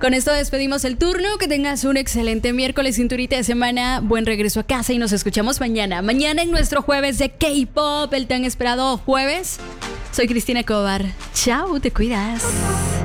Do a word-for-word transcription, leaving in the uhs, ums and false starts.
Con esto despedimos el turno. Que tengas un excelente miércoles, cinturita de semana. Buen regreso a casa y nos escuchamos mañana. Mañana en nuestro jueves de K-pop, el tan esperado jueves. Soy Cristina Cobar. Chao, te cuidas.